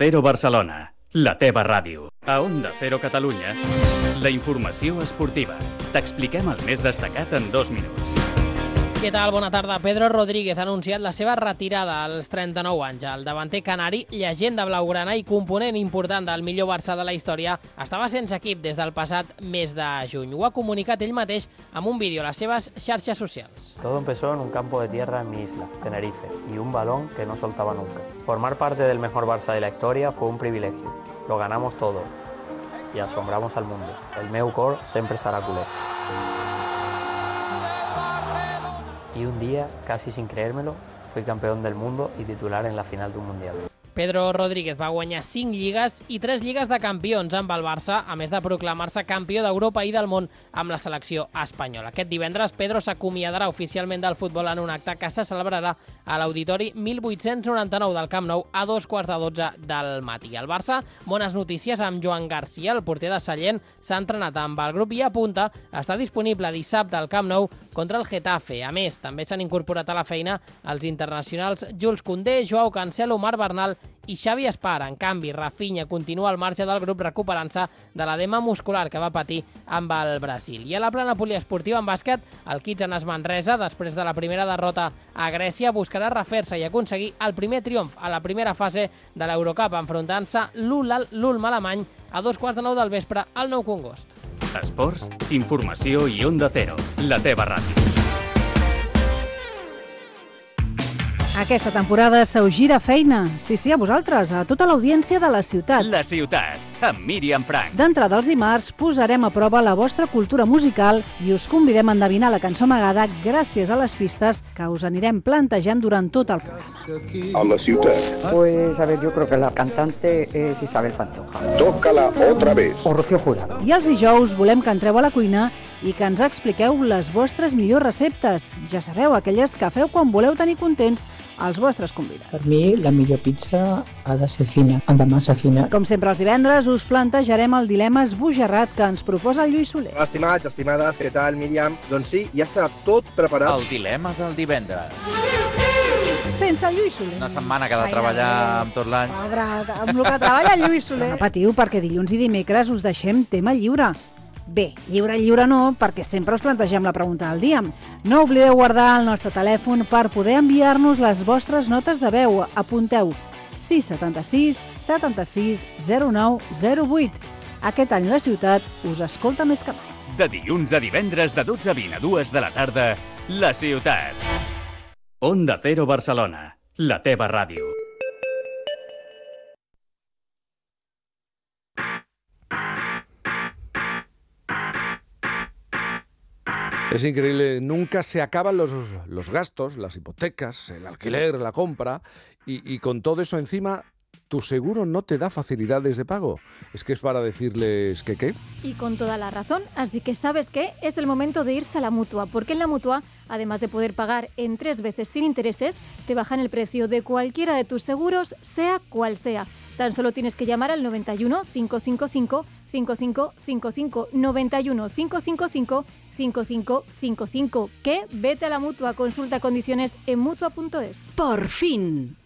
Cero Barcelona, la teva ràdio. A Onda Cero Catalunya, la informació esportiva. T'expliquem el més destacat en 2 minuts. Què tal? Bona tarda. Pedro Rodríguez ha anunciat la seva retirada als 39 anys. El davanter canari, llegenda blaugrana i component important del millor Barça de la història, estava sense equip des del passat mes de juny. Ho ha comunicat ell mateix amb un vídeo a les seves xarxes socials. Todo empezó en un campo de tierra en mi isla, Tenerife, y un balón que no soltaba nunca. Formar parte del mejor Barça de la historia fue un privilegio. Lo ganamos todo y asombramos al mundo. El meu cor sempre serà culer. Y un día, casi sin creérmelo, fui campeón del mundo y titular en la final de un mundial. Pedro Rodríguez va guanyar 5 lligues i 3 lligues de campions amb el Barça, a més de proclamar-se campió d'Europa i del món amb la selecció espanyola. Aquest divendres, Pedro s'acomiadarà oficialment del futbol en un acte que se celebrarà a l'Auditori 1899 del Camp Nou a 2:15 del matí. El Barça, bones notícies amb Joan Garcia, el porter de Sallent, s'ha entrenat amb el grup i apunta a estar disponible dissabte al Camp Nou contra el Getafe. A més, també s'han incorporat a la feina els internacionals Jules Koundé, Joao Cancelo, Marc Bernal i Xavi Espar. En canvi, Rafinha continua al marge del grup recuperant-se de l'edema muscular que va patir amb el Brasil. I a la plana poliesportiva en bàsquet, el Kitsanes Manresa, després de la primera derrota a Grècia, buscarà refer-se i aconseguir el primer triomf a la primera fase de l'Eurocup, enfrontant-se l'Ulm alemany a 2:15 del vespre al Nou Congost. Esports, informació i Onda Cero, la teva ràdio. Aquesta temporada se us gira feina. Sí, a vosaltres, a tota l'audiència de la ciutat. La ciutat, amb Míriam Frank. D'entrada els dimarts posarem a prova la vostra cultura musical i us convidem a endevinar la cançó amagada gràcies a les pistes que us anirem plantejant durant tot el programa. A la ciutat. Pues, a ver, yo creo que la cantante es Isabel Pantoja. Tócala otra vez. O Rocío Jurado. I els dijous volem que entreu a la cuina i que ens expliqueu les vostres millors receptes. Ja sabeu, aquelles que feu quan voleu tenir contents els vostres convidats. Per mi, la millor pizza ha de ser fina, amb de massa fina. Com sempre els divendres us plantejarem el dilema esbojarrat que ens proposa el Lluís Soler. Estimats, estimades, què tal, Míriam? Doncs sí, ja està tot preparat. El dilema del divendres. Sense el Lluís Soler. Una setmana que ha de treballar amb tot l'any. Pobre, amb el que treballa el Lluís Soler. No patiu, perquè dilluns i dimecres us deixem tema lliure. Bé, lliure no, perquè sempre us plantegem la pregunta del dia. No oblideu guardar el nostre telèfon per poder enviar-nos les vostres notes de veu. Apunteu 676 76 09 08. Aquest any la ciutat us escolta més que mai. De dilluns a divendres de 12 a 20 a 2 de la tarda, la ciutat. Onda Cero Barcelona, la teva ràdio. Es increíble, nunca se acaban los gastos, las hipotecas, el alquiler, la compra, y con todo eso encima, tu seguro no te da facilidades de pago. Es que es para decirles que ¿qué? Y con toda la razón, así que ¿sabes qué? Es el momento de irse a la Mutua, porque en la Mutua, además de poder pagar en 3 veces sin intereses, te bajan el precio de cualquiera de tus seguros, sea cual sea. Tan solo tienes que llamar al 91 555 5555 91 555 5555. ¿Qué? Vete a la Mutua, consulta condiciones en Mutua.es. Por fin,